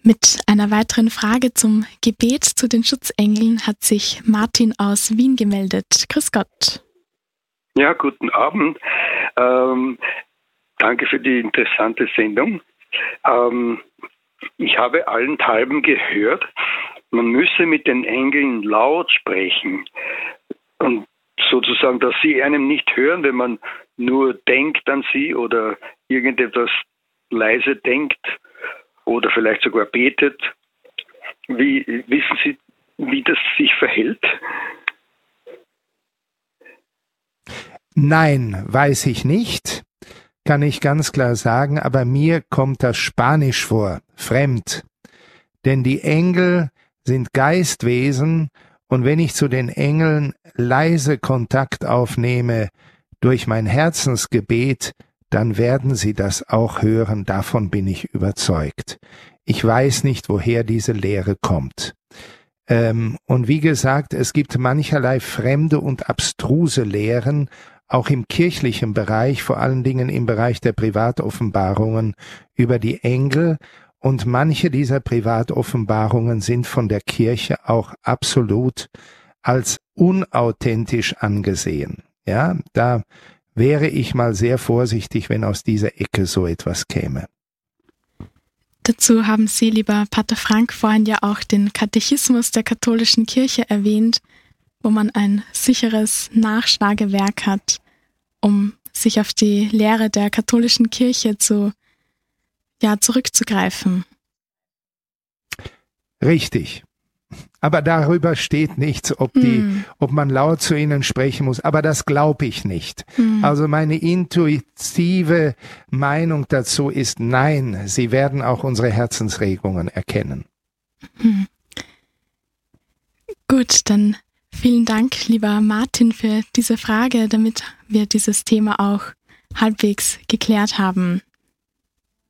Mit einer weiteren Frage zum Gebet zu den Schutzengeln hat sich Martin aus Wien gemeldet. Grüß Gott. Ja, guten Abend. Danke für die interessante Sendung. Ich habe allenthalben gehört, man müsse mit den Engeln laut sprechen. Und sozusagen, dass sie einem nicht hören, wenn man nur denkt an sie oder irgendetwas leise denkt oder vielleicht sogar betet. Wissen Sie, wie das sich verhält? Nein, weiß ich nicht, kann ich ganz klar sagen, aber mir kommt das Spanisch vor, fremd. Denn die Engel sind Geistwesen, und wenn ich zu den Engeln leise Kontakt aufnehme durch mein Herzensgebet, dann werden sie das auch hören, davon bin ich überzeugt. Ich weiß nicht, woher diese Lehre kommt. Und wie gesagt, es gibt mancherlei fremde und abstruse Lehren, auch im kirchlichen Bereich, vor allen Dingen im Bereich der Privatoffenbarungen über die Engel, und manche dieser Privatoffenbarungen sind von der Kirche auch absolut als unauthentisch angesehen. Ja, da wäre ich mal sehr vorsichtig, wenn aus dieser Ecke so etwas käme. Dazu haben Sie, lieber Pater Frank, vorhin ja auch den Katechismus der katholischen Kirche erwähnt, wo man ein sicheres Nachschlagewerk hat, um sich auf die Lehre der katholischen Kirche zurückzugreifen. Richtig. Aber darüber steht nichts, ob man laut zu ihnen sprechen muss. Aber das glaube ich nicht. Also meine intuitive Meinung dazu ist nein, sie werden auch unsere Herzensregungen erkennen. Gut, dann vielen Dank, lieber Martin, für diese Frage, damit wir dieses Thema auch halbwegs geklärt haben.